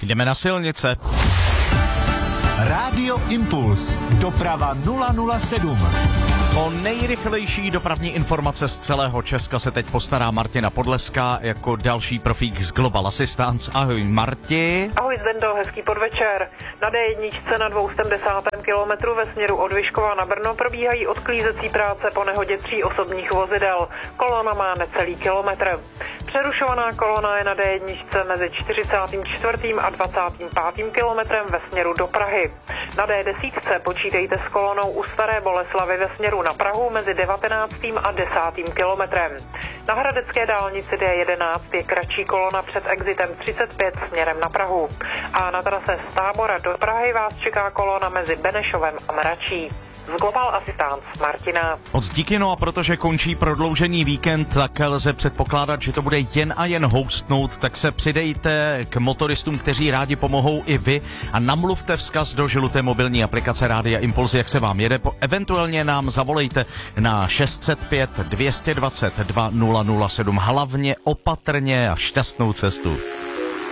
jdeme na silnice. Rádio Impuls. Doprava 007. O nejrychlejší dopravní informace z celého Česka se teď postará Martina Podleská jako další profík z Global Assistance. Ahoj Marti. Ahoj Zdendo, hezký podvečer. Na D1 na 210. kilometru ve směru od Vyškova na Brno probíhají odklízecí práce po nehodě 3 osobních vozidel. Kolona má necelý kilometr. Přerušovaná kolona je na D1 mezi 44. a 25. kilometrem ve směru do Prahy. Na D10 počítejte s kolonou u Staré Boleslavy ve směru na Prahu mezi 19. a 10. kilometrem. Na hradecké dálnici D11 je kratší kolona před exitem 35 směrem na Prahu. A na trase z Tábora do Prahy vás čeká kolona mezi Benešovem a Mračí. Z Global Assistance Martina. Moc díky, no a protože končí prodloužený víkend, tak lze předpokládat, že to bude jen a jen hostnout, tak se přidejte k motoristům, kteří rádi pomohou i vy a namluvte vzkaz do žluté mobilní aplikace Rádia Impuls, jak se vám jede. Eventuálně nám zavolejte na 605 220 2007. Hlavně opatrně a šťastnou cestu.